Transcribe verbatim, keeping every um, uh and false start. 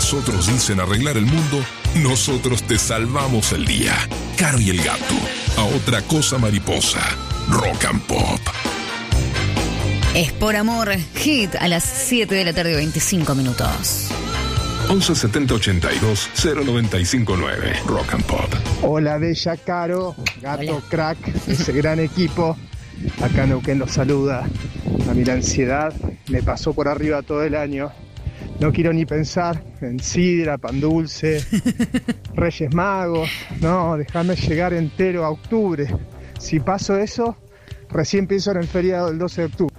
mientras otros dicen arreglar el mundo, nosotros te salvamos el día. Caro y el Gato, a otra cosa mariposa. Rock and Pop. Es por amor, hit a las siete de la tarde, veinticinco minutos. once setenta ochenta y dos cero noventa y cinco nueve. Rock and Pop. Hola, bella Caro, Gato, Hola. Crack, ese gran equipo. Acá Neuquén los saluda. A mí la ansiedad me pasó por arriba todo el año. No quiero ni pensar en sidra, pan dulce, Reyes Magos. No, déjame llegar entero a octubre. Si paso eso, recién pienso en el feriado del doce de octubre.